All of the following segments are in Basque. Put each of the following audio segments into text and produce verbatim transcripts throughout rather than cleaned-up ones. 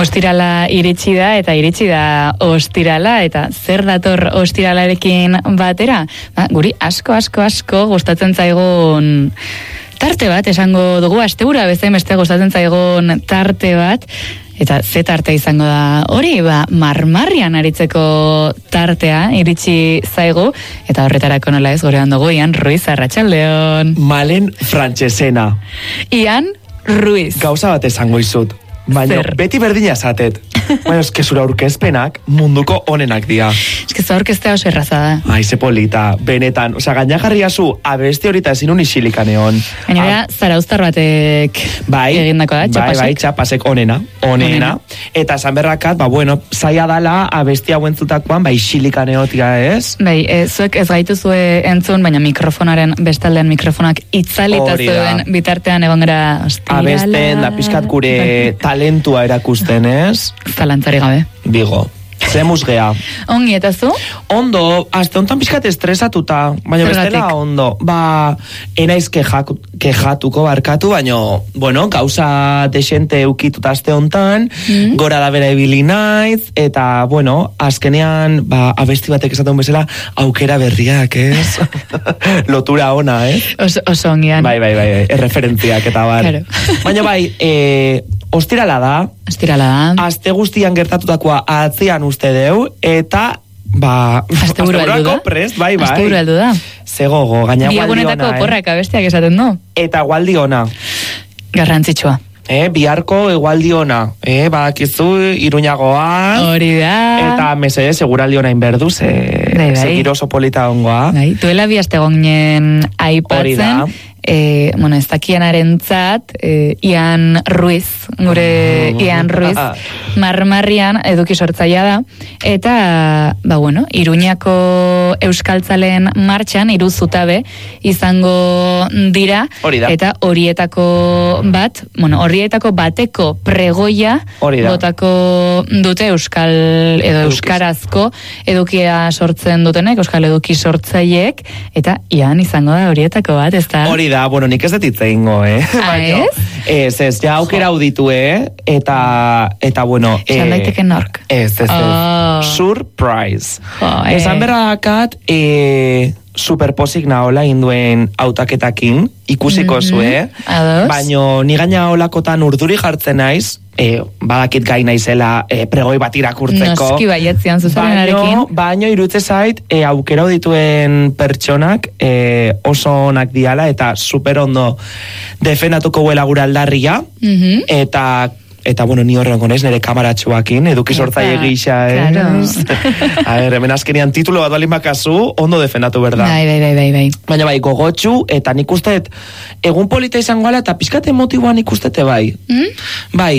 Ostirala iritsi da eta iritsi da ostirala eta zer dator ostiralarekin batera? Ba, guri asko, asko, asko gustatzen zaigun tarte bat, esango dugu, astebura bezain beste gustatzen zaigun tarte bat, eta ze tarte izango da hori, ba, marmarrian aritzeko tartea iritsi zaigu, eta horretarako nola ez, gorean dugu, Ian Ruiz, arratsaldeon. Malen Frantsesena. Ian Ruiz. Gauza bat esango izut. Baina, beti berdina esatet. Baina, eske zura aurkezpenak munduko onenak dira. Eske zu aurkeztea oso erraza da. Ai, ze polita, benetan. Osa, gaina jarria zu, abesti horita ezin uni xilikaneon. Baina, bera, zarauztar batek bai, egindako da, txapasek. Bai, bai, txapasek onena, onena. onena. Eta esan berrakat, ba, bueno, zaila dala abesti hauen zutakoan, bai, xilikaneotia ez? Bai, e, zuek ez gaituzue entzun, baina mikrofonaren, bestaldean mikrofonak itzalita zuen bitartean egon gara ostirala. Abesten, da pixkat gure talentua erakusten, ez? Zalantzari gabe. Bigo. Zemuz gea. Ongi, eta zu? Ondo, azte honetan pixkat estresatuta, baina bestela ondo. Ba, enaiz kejak, kejatuko barkatu, baina, bueno, gauza desente eukituta azte honetan, mm. gora da bera ebili naiz, eta, bueno, azkenean, ba, abesti batek esaten bezala, aukera berriak, ez? Lotura ona, eh? Oso, oso ongian. Bai, bai, bai, erreferentziak eta bar. Claro. Baina bai, e, ostirala da. Ostirala da. Aste guztian gertatutakoa atzean uste deu, eta, ba, asteburu heldu da. Prest, bai, bai. Asteburu heldu da. Zegogo, gaina gualdi ona, eh? Biagunetako porrak abestiak esaten du. Eta gualdi ona. Garrantzitsua. Eh, biharko egualdi ona. Eh, bakizu, Iruñagoa. Hori da. Eta mesede, seguraldi ona inberdu, ze, bai, bai. ze giro oso polita ongoa. Bai, duela bi aste gongen aipatzen. E, bueno, ez dakienaren zat, e, Ian Ruiz, gure Ian Ruiz, marmarrian eduki sortzaia da, eta, ba bueno, Iruñako euskaltzaleen martxan, hiru zutabe izango dira, eta horietako bat, bueno, horietako bateko pregoia botako dute euskal, edo euskarazko edukia sortzen dutenek, euskal eduki sortzaileek, eta Ian izango da horietako bat, ez da? Hori da, bueno, nik ez detitze ingo, eh? Ah, ez? Ez, ez, ja aukera auditu, eh? Eta, eta bueno... Esan daiteke nork. Ez, ez, ez. Oh. Surprise. Oh, eh. Esan berrakat, eh, superposik nahola induen autaketakin, ikusiko mm-hmm. zue. Ados. Baino, ni gaina olakotan urduri jartzen naiz, e, badakit gai naizela e, pregoi bat irakurtzeko. Noski baietzian zuzenarekin. Baino, baino irutze zait, e, aukera dituen pertsonak e, oso onak diala, eta super ondo defendatuko huela gure aldarria, mm-hmm. eta Eta, bueno, ni horrengo naiz, nire kamaratxoakin, eduki sortzaile gisa, eh? Claro. A ver, hemen azkenian titulo bat balin bakazu, ondo defendatu, berda. Bai, bai, bai, bai, bai. Baina bai, gogotxu, eta nik usteet, egun polita izango ala, eta pixkate emotiboan ikustete bai. Mm? Bai,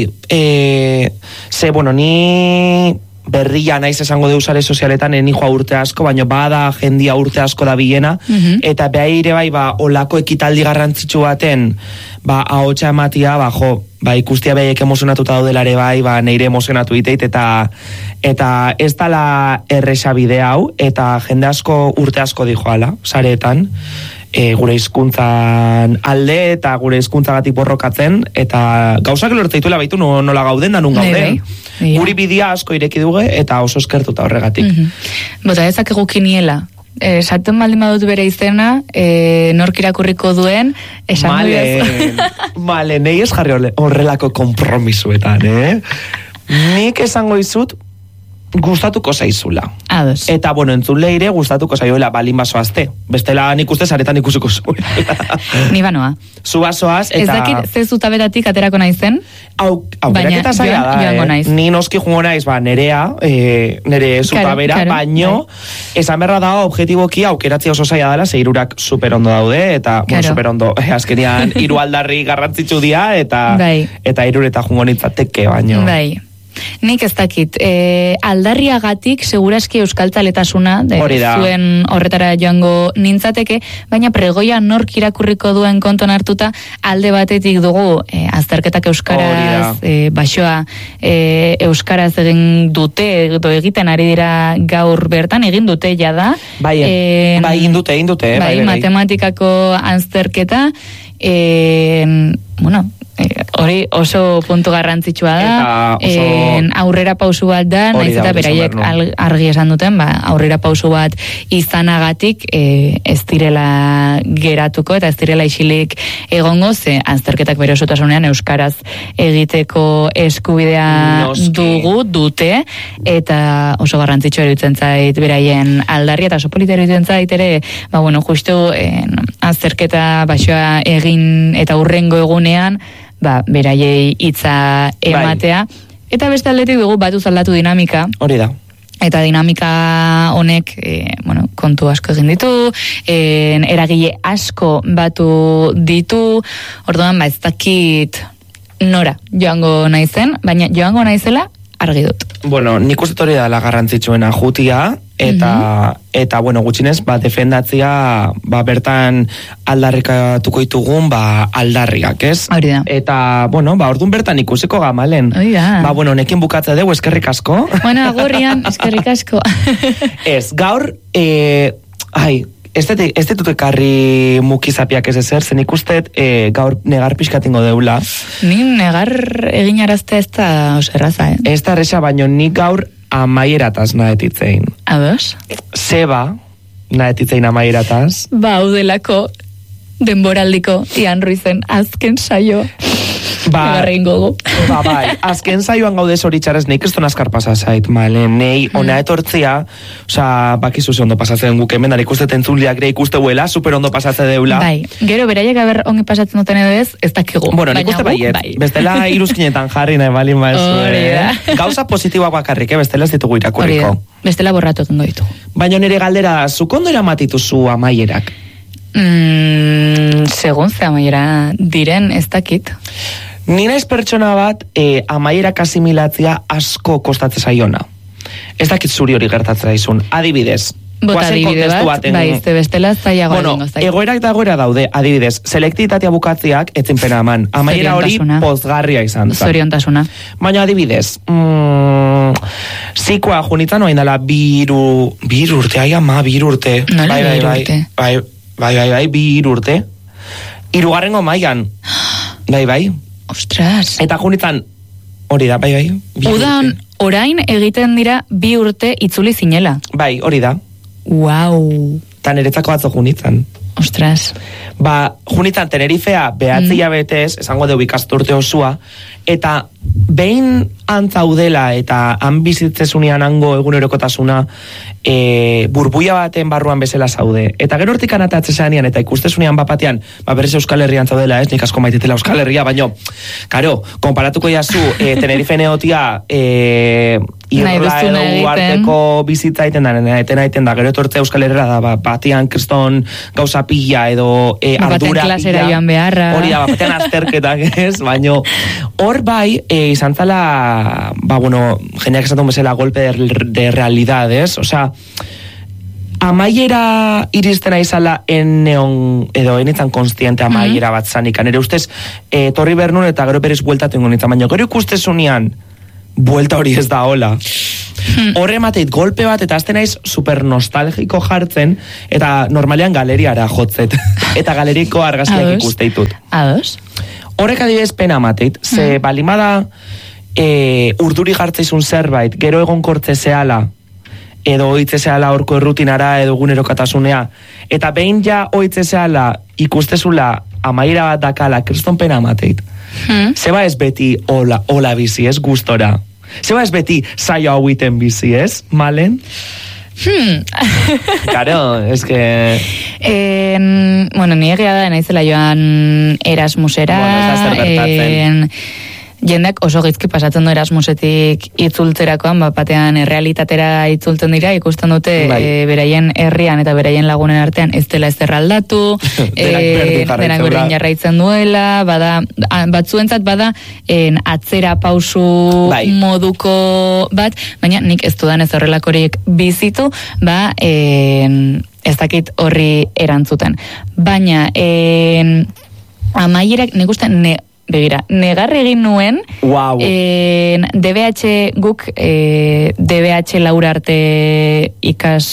e, ze, bueno, ni berria naiz esango deus sare sozialetan, eni joa urte asko, baina bada jendia urte asko da bilena, mm-hmm. eta behaire bai, ba, olako ekitaldi garrantzitsu baten, ba, ahotsa ematia, ba, jo, ba, ikustia behiek emozionatuta daudelare bai, ba, neire emozionatu iteit, eta eta ez dala erresa bide hau, eta jende asko urte asko dijoala, sareetan, e, gure hizkuntzan alde, eta gure hizkuntzagatik borrokatzen, eta gauzak lortzeituela baitu nola gauden, da nun gauden. Guri bidia asko ireki duge, eta oso eskertuta horregatik. Mm-hmm. Bota, ezak egukiniela. Esaten baldin badut bere izena, e, nork irakurriko duen, esan Malen, malen, nahi ez jarri horrelako kompromisuetan, eh? Nik esango izut, gustatuko zaizula. Ados. Eta, bueno, entzun leire, gustatuko zaioela balin basoazte. Bestela nik uste zaretan ikusiko zuela. Ni banoa. Zu basoaz, eta... Ez dakit ze zutabetatik aterako naizen, Au, aukeraketa zaila da, eh? Ni noski jungo naiz, ba, nerea, e, nere zutabera, claro, claro, baino, bai. Esan berra da, objetiboki aukeratzea oso zaila dela, ze hirurak super ondo daude, eta, claro. Bueno, super ondo, eh, azkenian, hiru aldarri garrantzitsu dia, eta, bai. Eta hirureta jungo nitzateke, baino. Bai. Nik ez dakit, e, aldarriagatik seguraski euskaltzaletasuna de, zuen horretara joango nintzateke, baina pregoia nork irakurriko duen konton hartuta alde batetik dugu e, azterketak euskaraz, e, basoa e, euskaraz egin dute, edo egiten ari dira gaur bertan, egin dute jada. Bai, e, bai egin dute, egin dute. Bai, bai, matematikako azterketa, e, bueno, Hori oso puntu garrantzitsua da, oso... en, aurrera pausu bat da, naiz eta beraiek argi esan duten, ba, aurrera pausu bat izanagatik e, ez direla geratuko eta ez direla isilik egongo, ze azterketak bere osotasunean euskaraz egiteko eskubidea Noski. dugu, dute, eta oso garrantzitsua iruditzen zait beraien aldarria, eta oso polita iruditzen zait ere, ba, bueno, justu en, azterketa baixoa egin eta urrengo egunean, ba, beraiei hitza ematea. Bai. Eta beste aldetik dugu batuz aldatu dinamika. Hori da. Eta dinamika honek, e, bueno, kontu asko egin ditu, e, eragile asko batu ditu, orduan, ba, ez dakit nora joango naizen, baina joango naizela argi dut. Bueno, nik uste hori da la garrantzitsuena jutia, eta, mm-hmm. eta bueno, gutxinez, ba, defendatzia, ba, bertan aldarrikatuko ditugun, ba, aldarriak, ez? Hori da. Eta, bueno, ba, orduan bertan ikusiko gamalen. Hori da. Ba, bueno, nekin bukatza dugu, eskerrik asko. Bueno, agurrian, eskerrik asko. Ez, gaur, eh, ai, ez ditut ekarri mukizapiak ez ezer, zen ikustet e, gaur negar pixkatingo deula. Ni negar egin araztea ez da oserraza, eh? Ez da erresa, baino nik gaur amaierataz nahetitzein. Ados? Zeba nahetitzein amaierataz. Ba, udelako denboraldiko Ian Ruizen azken saio. Ba, gogo. ba, bai, azken saioan gaude zoritxarez, neik ez ton askar pasazait, male, nei ona etortzia, oza, bakizu ze ondo pasatzen guk hemen, dar ikuste tentzuliak ere ikuste huela, super ondo pasatzen deula. Bai, gero beraiek aber ongi pasatzen duten edo ez, ez dakigu. Bueno, nik uste baiet, bai. Bestela iruzkinetan jarri nahi balin maizu. Hori da. Gauza positiboak bakarrik, eh? Bestela ez ditugu irakurriko. Hori da, bestela borratu egingo ditugu. Baina nire galdera, zuk ondo eramatituzu amaierak? Mm, segun ze amaiera diren, ez dakit. Ni naiz pertsona bat e, amaierak asimilatzia asko kostatzen zaiona. Ez dakit zuri hori gertatzen daizun. Adibidez. Bota adibide bat, baten... bai, ze bestela zaiago bueno, egoerak da egoera daude, adibidez, selektitatea bukatziak etzin pena eman. Amaiera hori pozgarria izan. Zoriontasuna. Baina adibidez, mm, zikoa junitzen oain dela biru, biru urte, ai ama, biru urte. Nola bai, bai, biru bai, urte? Bai, bai, bai, bai, biru urte. Hirugarrengo mailan. Bai, bai. Ostras. Eta junitzen, hori da, bai, bai. Udan, orain egiten dira bi urte itzuli zinela. Bai, hori da. Wow. Tan eretzako atzo junitzen. Ostras. Ba, junitzen Tenerifea behatzi mm. betez, esango deu ikasturte osua, eta behin antzaudela eta han bizitzezunean hango egunerokotasuna e, burbuia baten barruan bezala zaude. Eta gero hortik anatatzezanean eta ikustezunean bapatean, ba berez Euskal Herrian zaudela, ez, nik asko maitetela Euskal Herria, baino, karo, konparatuko jazu e, Tenerife neotia e, irla edo arteko bizitza iten da, eten aiten da, gero etortze Euskal Herria da, ba, batean kriston gauza pila edo e, ardura klasera joan beharra. Hori da, batean azterketak, ez, baino, hor bai, e, izan zala, ba, bueno, jendeak esatun bezala golpe de, de realidades, osea, amaiera iristen aizala eneon, edo enitzan konstiente amaiera mm-hmm. bat zanik, nire ustez, e, torri bernun eta gero berez bueltatu ingo nintzen, baina gero ikustezunean, buelta hori ez da hola. Horre mateit golpe bat eta azten naiz super nostalgiko jartzen eta normalean galeriara jotzet. Eta galeriko argazkiak ikusteitut. Ados. Horrek adibidez pena mateit. Ze mm. balimada e, urduri jartzeizun zerbait, gero egon kortze zehala, edo oitze zehala orko errutinara edo gunerokatasunea. Eta behin ja oitze zehala ikustezula amaiera bat dakala, kriston pena mateit. Hmm. Zeba ez beti hola, hola bizi, ez gustora. Zeba ez beti saio hau iten bizi, ez, Malen? Hmm. Claro, es que... En, bueno, ni egia da, naizela joan Erasmusera. Bueno, ez da zer gertatzen. Jendeak oso gizki pasatzen du Erasmusetik itzultzerakoan, bat batean errealitatera itzultzen dira, ikusten dute bai. e, beraien herrian eta beraien lagunen artean ez dela ez erraldatu, e, denak berdin jarraitzen duela, bada, batzuentzat bada en, atzera pausu bai. moduko bat, baina nik ez dudan ez horrelakorik bizitu, ba, en, ez dakit horri erantzuten. Baina, en, amaierak nik uste, ne, begira, negar egin nuen wow. en, D B H guk e, D B H Laura arte ikas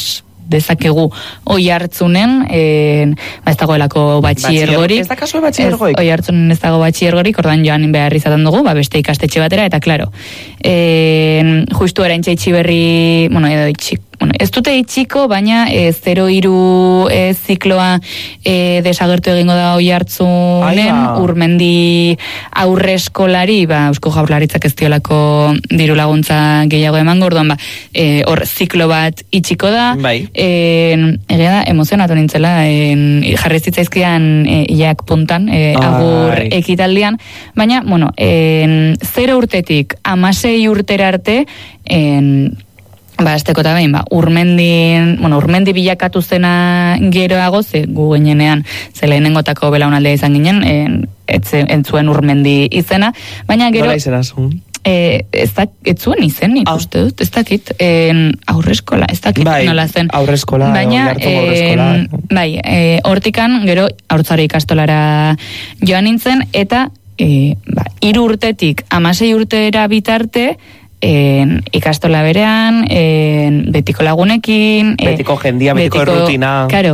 dezakegu oi hartzunen, en, ba, ez dagoelako batxiergorik. Ez da kasu batxiergoik? Oi hartzunen ez dago batxiergorik, ordan joan behar izaten dugu, ba, beste ikastetxe batera, eta klaro, en, justu eraintza itxi berri, bueno, edo itxik, bueno, ez dute itxiko, baina e, zero iru e, zikloa e, desagertu egingo da oi hartzunen, Urmendi aurre eskolari, ba, Eusko Jaurlaritzak ez diolako diru laguntza gehiago emango, orduan, ba, e, hor ziklo bat itxiko da, bai. e, egia da, emozionatu nintzela, e, jarri zitzaizkian e, iak puntan, e, agur ekitaldian, baina, bueno, e, zero urtetik amasei urtera arte, en, ba, azteko eta behin, ba, urmendin, bueno, urmendi bilakatu zena geroago, ze gu ginenean, ze lehenengotako belaunaldea izan ginen, en, etze, entzuen urmendi izena, baina gero... Nola izena zuen? E, ez da, ez zuen izen, ikuste dut, ez dakit, en, aurreskola, ez dakit bai, nola zen. Aurreskola, baina, aurreskola. Bai, e, hortikan, gero, haurtzara ikastolara joan nintzen, eta, e, ba, hiru urtetik, amasei urtera bitarte, En, ikastola berean, en, betiko lagunekin, betiko jendia, betiko, betiko errutina. Karo,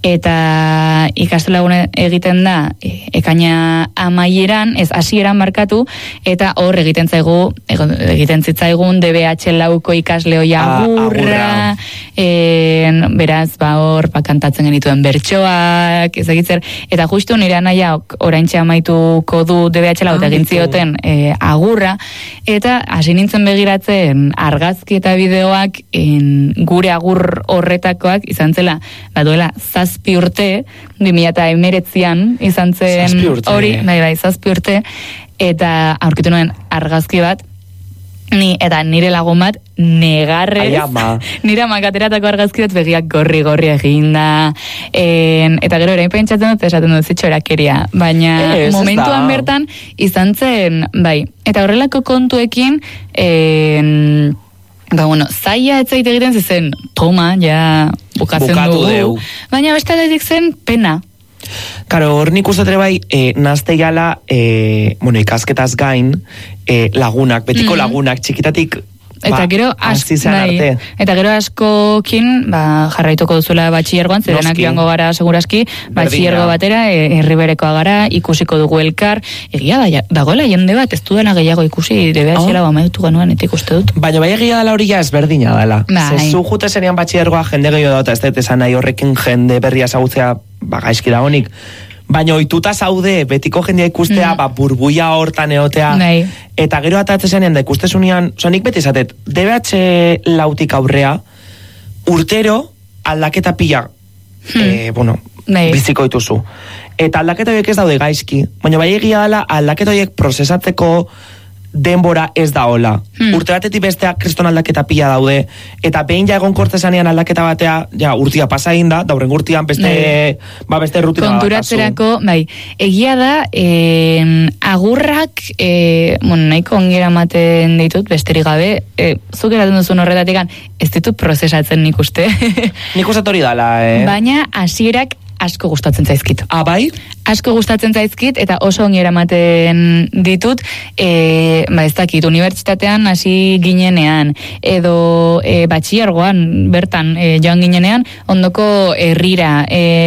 eta ikastola egiten da e, ekaina amaieran, ez hasieran markatu, eta hor egiten zaigu, egiten zitzaigun D B H lauko ikasle hoi agurra, en, beraz, ba hor, ba, kantatzen genituen bertsoak, ez egitzer, eta justu nire anaia oraintxe amaituko du D B H lau, eta egin zioten e, agurra, eta hasi nintzen begiratzen argazki eta bideoak en, gure agur horretakoak izan zela, ba duela zazpi urte, bi mila hemeretzian izan zen hori, bai bai, zazpi urte, eta aurkitu nuen argazki bat, ni, eta nire lagun bat negarrez, nire amakateratako argazki bat begiak gorri-gorri eginda, en, eta gero erain pentsatzen dut, esaten dut zitxo erakeria, baina es, momentuan bertan izan zen, bai, eta horrelako kontuekin, en, ba, bueno, zaila ez zaite egiten zen, toma, ja, bukatzen Bukatu dugu. Deu. Baina bestaletik zen, pena. Karo, hor nik uste bai, e, nazte gala, e, bueno, ikasketaz gain, e, lagunak, betiko mm-hmm. lagunak, txikitatik, Eta ba, gero, ask, nahi, eta gero askokin, ba, jarraituko duzula batxiergoan, zerenak joango gara seguraski, batxiergo batera, herriberekoa gara, ikusiko dugu elkar, egia da, dagoela jende bat, ez dudana gehiago ikusi, debe hasiela oh. Bamaitu ganuan, eta ikuste dut. Baina bai egia dela hori ja ezberdina dela. Zezu jute zenean batxiergoa jende gehiago dauta, ez dut esan nahi horrekin jende berria zagutzea, ba, gaizki dagonik. Baina ohituta zaude, betiko jendia ikustea, mm. ba, burbuia hortan eotea, Nei. Eta gero atatzen da ikustezunean, sonik beti izatet, D B H lautik aurrea, urtero aldaketa pila, hmm. e, bueno, Nei. biziko dituzu. Eta aldaketa horiek ez daude gaizki, baina bai egia dela aldaketa horiek prozesatzeko denbora ez da hola. Hmm. Urte batetik bestea kriston aldaketa pila daude, eta behin ja egon kortezanean aldaketa batea, ja, urtia pasa egin da, daurren urtian beste, ba, beste rutina bat. Konturatzerako, bai, egia da, eh, agurrak, eh, bueno, nahiko ongera maten ditut, besterik gabe, eh, zuk eraten duzun horretatik, ez ditut prozesatzen nik uste. Nik uste hori dala, eh? Baina, hasierak asko gustatzen zaizkit. Ah, bai? Asko gustatzen zaizkit, eta oso ongi eramaten ditut, e, ba ez dakit, unibertsitatean hasi ginenean, edo e, batxiergoan, bertan e, joan ginenean, ondoko herrira,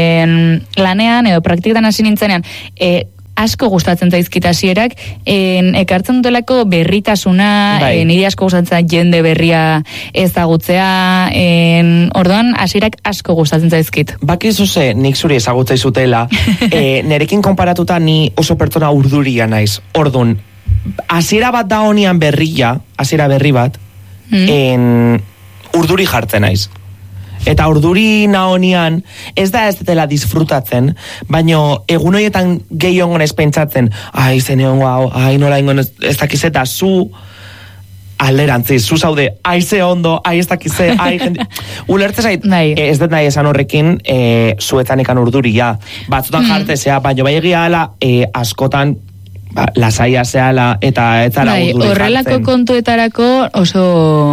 e, lanean, edo praktiketan hasi nintzenean, e, asko gustatzen zaizkit hasierak, en, ekartzen dutelako berritasuna, en, niri asko gustatzen jende berria ezagutzea, en, orduan hasierak asko gustatzen zaizkit. Bakizu ze, nik zuri ezagutza izutela, e, nerekin konparatuta ni oso pertsona urduria naiz. Orduan, hasiera bat da honian berria, hasiera berri bat, mm. en, urduri jartzen naiz. Eta urduri naonian, ez da ez dela disfrutatzen, baino egun horietan gehi ongon ez pentsatzen, ai, zen egon guau, ai, nola ingon ez, ez dakizeta, zu alderantzi, zu zaude, ai, ze ondo, ai, ez dakize, ai, jende... Ulertze zait, e, ez dut nahi esan horrekin, e, zuetan ekan urduria. Batzutan mm. jartezea, baino bai egia dela, e, askotan, ba, lasaia zehala eta etzara bai, urduri jartzen. Horrelako kontuetarako oso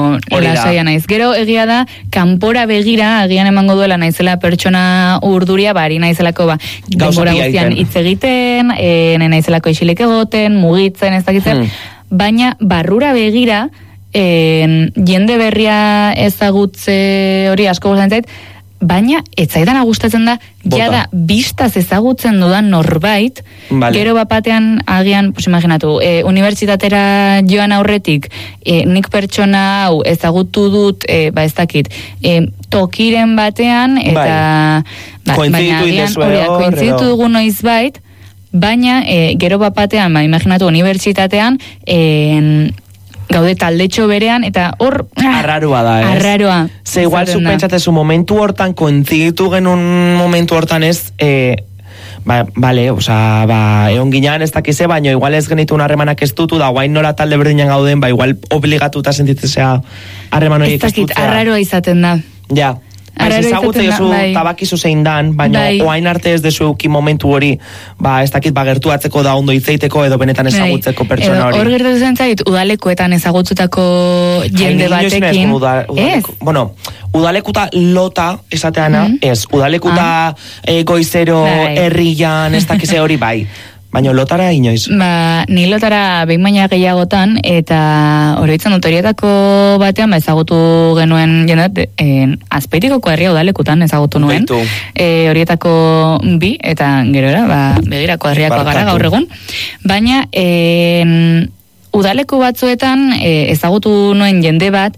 lasaia naiz. Gero egia da, kanpora begira, agian emango duela naizela pertsona urduria, bari naizelako ba, denbora guztian hitz egiten, e, naizelako isilik egoten, mugitzen, ez dakitzen, hmm. baina barrura begira, e, jende berria ezagutze hori asko gustatzen zait, baina etzaidana gustatzen da, jada bistaz ezagutzen dudan norbait, vale. Gero bapatean agian, pues imaginatu, e, unibertsitatera joan aurretik, e, nik pertsona hau ezagutu dut, e, ba ez dakit, e, tokiren batean, eta ba, baina agian, kointziditu dugu noiz bait, baina e, gero bapatean, ba, imaginatu, unibertsitatean, e, gaude taldetxo berean, eta hor... Arraroa da, ez? Arraroa. Ze igual zupentsatezu momentu hortan, kointziditu genuen momentu hortan ez, eh, ba, bale, oza, ba, egon ginean ez dakize, baina igual ez genitu un harremanak ez dutu, da guain nola talde berdinan gauden, ba, igual obligatuta sentitzea harreman horiek ez dutzea. Ez dakit, arraroa izaten da. Ja. Baiz ezagutze jozu tabakizu zein dan, baina bai. Oain arte ez dezu euki momentu hori, ba, ez dakit, ba, gertuatzeko da ondo itzeiteko edo benetan ezagutzeko bai. Pertsona hori. Hor gertatzen zen zait, udalekoetan ezagutzutako jende Ai, batekin. Uda, udaleko, bueno, udalekuta lota esateana, mm -hmm. ez, udalekuta ah. e, goizero bai. Herrian, ez dakize hori bai. Baina lotara inoiz? Ba, ni lotara behin baina gehiagotan, eta oroitzen dut horietako batean, ba, ezagutu genuen jendet, eh, azpeitiko kuadria udalekutan ezagutu nuen. E, horietako bi, eta gerora, ba, begira kuadriako gara gaur egun. Baina, eh, udaleku batzuetan eh, ezagutu nuen jende bat,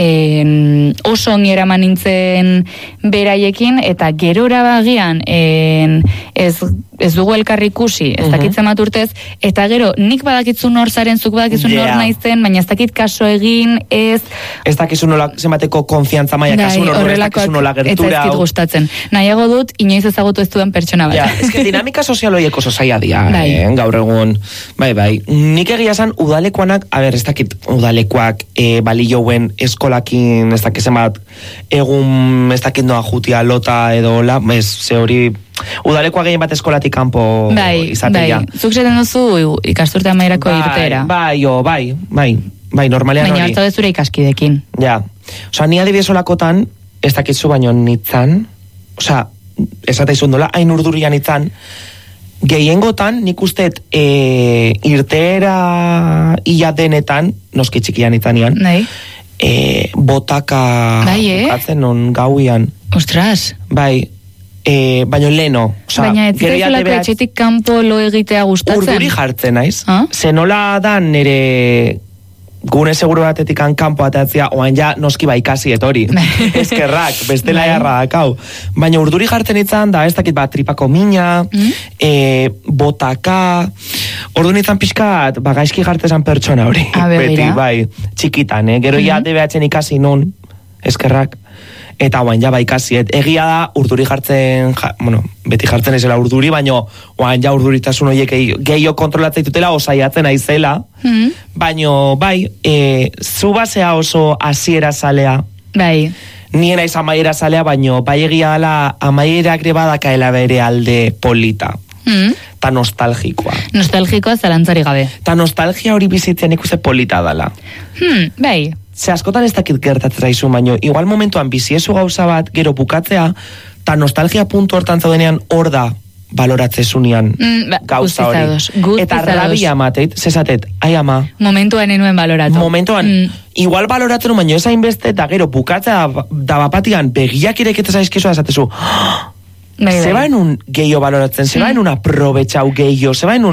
eh, oso ongi eraman nintzen beraiekin, eta gerora bagian eh, ez, ez dugu elkarri ikusi, ez dakitzen bat urtez, eta gero nik badakitzu nor zaren, zuk badakitzu nor naizen, baina ez dakit kaso egin, ez... Ez dakizu nola zenbateko konfiantza maia, kasu nor, ez dakizu nola gertura. Ez dakit gustatzen. Nahiago dut, inoiz ezagutu ez duen pertsona bat. Ja, ez que dinamika sozial horiek oso zaila dia, eh, gaur egun. Bai, bai. Nik egia zan, udalekuanak, a ber, ez dakit udalekuak e, balioen eskolakin, ez dakit zenbat, egun, ez dakit noa jutia lota edo la, ez, ze hori... Udalekoa gehien bat eskolatik kanpo bai, izatea. Bai, zuk zaten duzu ikasturte amaierako bai, irtera. Bai, jo, bai, bai, bai, normalean hori. Baina hartu dezure ikaskidekin. Ja, oza, ni adibidez olakotan, ez dakitzu baino nitzan, oza, esate izun dola, hain urdurian nitzan, gehiengotan nik usteet e, irtera ia denetan, noski txikian nitzanean, bai. e, botaka bai, eh? bukatzen on gauian. Ostras. Bai, E, baina leno, oza, baina ez zaizelako etxetik kanpo lo egitea gustatzen? Urduri jartzen, naiz? Ah? Zenola da nire gune seguro batetik kanpo atatzea, oain ja noski baikasi etori. Eskerrak, bestela jarra dakau. Baina urduri jartzen itzan da, ez dakit bat tripako mina, mm? e, botaka, ordu nintzen pixkat, bagaizki jartezan pertsona hori. Beti, bai, txikitan, eh? Gero mm-hmm. ja debeatzen ikasi nun, eskerrak. Eta oain ja baikasiet. Egia da, urduri jartzen, ja, bueno, beti jartzen ezela urduri, baino oain ja urduritasun horiek gehiago kontrolatzen ditutela, osaiatzen aizela. Mm. Baino, bai, e, zu basea oso hasiera zalea. Bai. Nien aiz amaiera zalea, baino, bai egia dela amaiera grebadakaela bere alde polita. Mm. Ta nostalgikoa. Nostalgikoa zalantzari gabe. Ta nostalgia hori bizitzen ikuste polita dela. Hmm, bai. Ze askotan ez dakit gertatzen zaizu, baino, igual momentuan biziezu gauza bat, gero bukatzea, ta nostalgia puntu hortan zaudenean hor da baloratzezunean mm, ba, gauza hori. Eta rabia mateit, zezatet, ai ama. Momentuan enuen baloratu. Momentuan, mm. igual baloratzen baino ez hainbeste, eta gero bukatzea da bapatian begiak ireketez aizkizu esatezu, zeba en un gehiago baloratzen, zeba en un aprovechau gehiago, zeba en un